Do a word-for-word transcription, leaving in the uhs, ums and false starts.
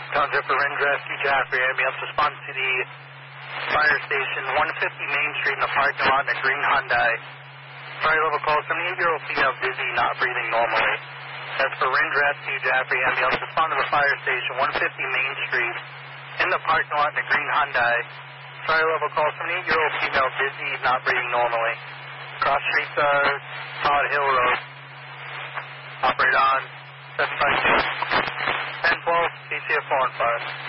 Contact for Ren Rescue Jaffrey. Ambulance respond to the fire station, one fifty Main Street in the parking lot in a green Hyundai. Fire level call, seventy-eight-year-old female dizzy, not breathing normally. That's for Ren Rescue Jaffrey. Ambulance respond to the fire station, one fifty Main Street in the parking lot in a green Hyundai. Fire level call, seventy-eight-year-old female dizzy, not breathing normally. Cross Street, uh, Todd Hill Road. Operate on seven five six, ten twelve, T C F four and five.